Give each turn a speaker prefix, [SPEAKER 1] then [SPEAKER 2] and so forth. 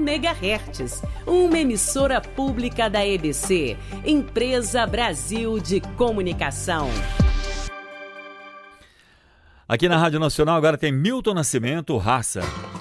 [SPEAKER 1] MHz, uma emissora pública da EBC, Empresa Brasil de Comunicação.
[SPEAKER 2] Aqui na Rádio Nacional agora tem Milton Nascimento, Raça.